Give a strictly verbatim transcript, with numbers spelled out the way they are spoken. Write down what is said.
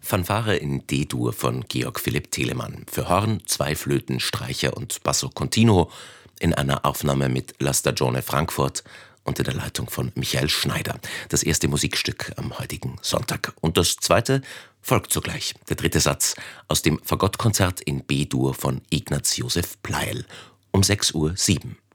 Fanfare in D-Dur von Georg Philipp Telemann für Horn, zwei Flöten, Streicher und Basso Continuo in einer Aufnahme mit La Stagione Frankfurt unter der Leitung von Michael Schneider. Das erste Musikstück am heutigen Sonntag. Und das zweite folgt sogleich. Der dritte Satz aus dem Fagottkonzert in B-Dur von Ignaz Josef Pleyel um sechs Uhr sieben.